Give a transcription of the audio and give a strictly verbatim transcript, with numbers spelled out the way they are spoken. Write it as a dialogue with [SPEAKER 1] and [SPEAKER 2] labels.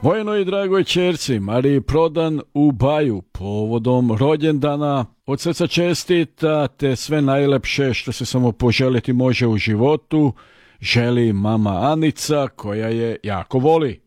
[SPEAKER 1] Mojenoj dragoj ćerci Mariji Prodan u Baju povodom rođendana od srca čestita te sve najlepše što se samo poželjeti može u životu želi mama Anica koja je jako voli.